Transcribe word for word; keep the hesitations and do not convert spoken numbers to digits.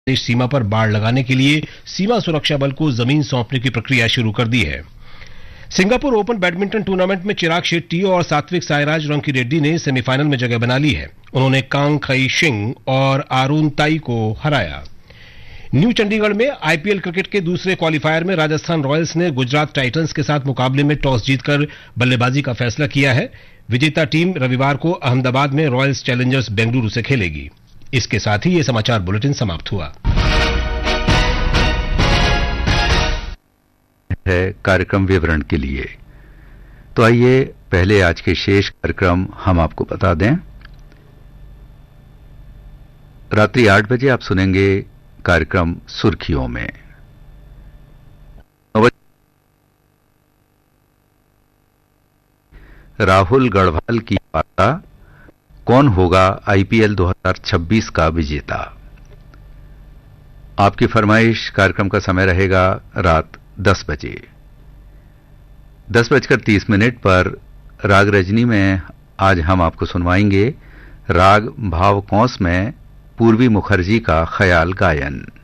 देश सीमा पर बाड़ लगाने के लिए सीमा सुरक्षा बल को जमीन सौंपने की प्रक्रिया शुरू कर दी है। सिंगापुर ओपन बैडमिंटन टूर्नामेंट में चिराग शेट्टी और सात्विक साईराज रंकी रेड्डी ने सेमीफाइनल में जगह बना ली है। उन्होंने कांग खई शिंग और आरून ताई को हराया। न्यू चंडीगढ़ में आईपीएल क्रिकेट के दूसरे क्वालिफायर में राजस्थान रॉयल्स ने गुजरात टाइटंस के साथ मुकाबले में टॉस जीतकर बल्लेबाजी का फैसला किया है। विजेता टीम रविवार को अहमदाबाद में रॉयल्स चैलेंजर्स बेंगलुरु से खेलेगी। इसके साथ ही ये समाचार बुलेटिन समाप्त हुआ। है कार्यक्रम विवरण के लिए, तो आइए पहले आज के शेष कार्यक्रम हम आपको बता दें। रात्रि आठ बजे आप सुनेंगे कार्यक्रम सुर्खियों में। राहुल गढ़वाल की वार्ता, कौन होगा आईपीएल दो हज़ार छब्बीस का विजेता। आपकी फरमाइश कार्यक्रम का समय रहेगा रात दस बजे। दस बजकर तीस मिनट पर राग रजनी में आज हम आपको सुनवाएंगे राग भाव कौंस में पूर्वी मुखर्जी का ख्याल गायन।